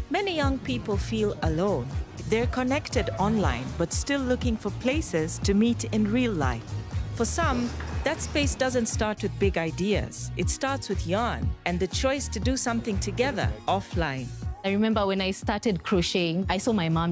Many young people feel alone. They're connected online, but still looking for places to meet in real life. For some, that space doesn't start with big ideas. It starts with yarn and the choice to do something together offline. I remember when I started crocheting, I saw my mom